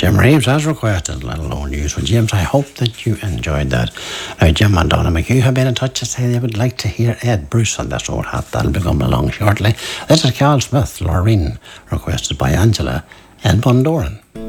Jim Reeves, as requested, Little Old News. Well, James, I hope that you enjoyed that. Now, Jim and Donna McHugh have been in touch to say they would like to hear Ed Bruce on this old hat. That'll be coming along shortly. This is Carl Smith, Laureen, requested by Angela and Bundoran.